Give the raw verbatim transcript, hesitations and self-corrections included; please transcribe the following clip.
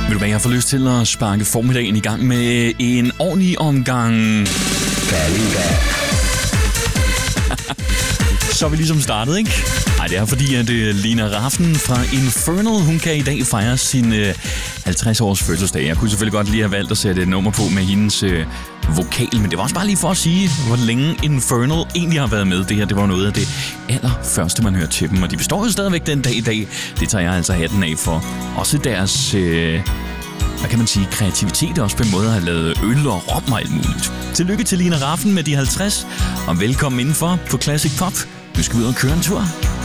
Vil du være, jeg får lyst til at sparke formiddagen i gang med en ordentlig omgang Fallingbag. Så er vi ligesom startet, ikke? Nej, det er fordi, at uh, Lina Rafn fra Infernal, hun kan i dag fejre sin uh, halvtreds års fødselsdag. Jeg kunne selvfølgelig godt lige have valgt at sætte et nummer på med hendes uh, vokal, men det var også bare lige for at sige, hvor længe Infernal egentlig har været med. Det her, det var noget af det allerførste, man hørte til dem, og de består jo stadigvæk den dag i dag. Det tager jeg altså hatten af for. Også deres... Uh, hvad kan man sige, kreativitet også på en måde at have lavet øl og rom og alt muligt. Tillykke til Lina Rafn med de halvtreds, og velkommen indenfor på Classic Pop. Nu skal vi ud og køre en tur.